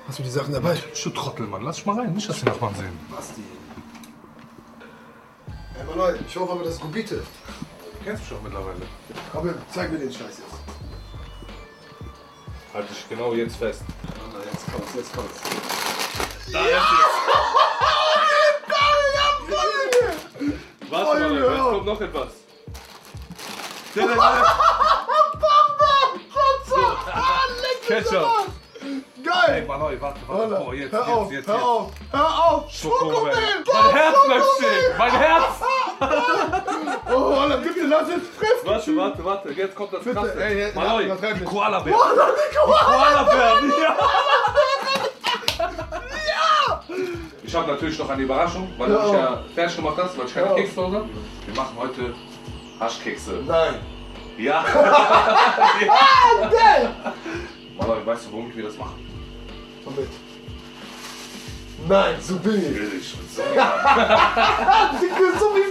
Hast du die Sachen dabei? Du Trottel, Mann. Lass dich mal rein. Nicht, dass die Nachbarn sehen. Basti. Ey, Mann, ich hoffe aber, das ist Gubite. Du kennst mich doch mittlerweile. Komm, zeig mir den Scheiß jetzt. Halt dich genau jetzt fest. Mann, jetzt kommt's, jetzt kommt's. Da ist es. Warte mal, jetzt kommt noch etwas. Ketchup. Geil! Ey, Mann, warte. Oh, jetzt. Hör auf! Schokomel! Mein Herz bleibt stehen! Mein Herz! Oh, Alter, bitte lass jetzt frisch! Warte. Jetzt kommt das Bitte, Krasse. ey, Mann, übertreib nicht. Koala-Bär. Koala-Bär, ja! Ich habe natürlich noch eine Überraschung, weil du mich ja fertig gemacht hast, weil ich keine Kekse habe. Wir machen heute Haschkekse. Nein! Ja! Geil! Mann, weißt du, womit wir das machen? Womit? Nein, so billig! Billig. So wie